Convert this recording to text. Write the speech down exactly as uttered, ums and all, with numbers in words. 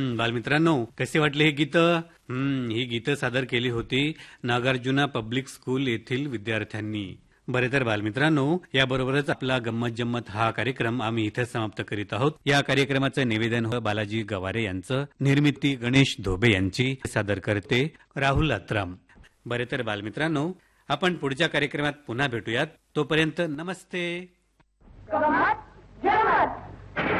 हम्म बालमित्रांनो, कसे वाटले हे गीतं? हम्म ही गीतं सादर केली होती नागार्जुना पब्लिक स्कूल येथील विद्यार्थ्यांनी. बरे तर बालमित्रांनो, याबरोबरच आपला गंमत जम्मत हा कार्यक्रम आम्ही इथे समाप्त करीत आहोत. या कार्यक्रमाचं निवेदन हो बालाजी गवारे यांचं, निर्मिती गणेश धोबे यांची, सादर करते राहुल अत्राम. बरे तर बालमित्रांनो, आपण पुढच्या कार्यक्रमात पुन्हा भेटूयात. तोपर्यंत नमस्ते.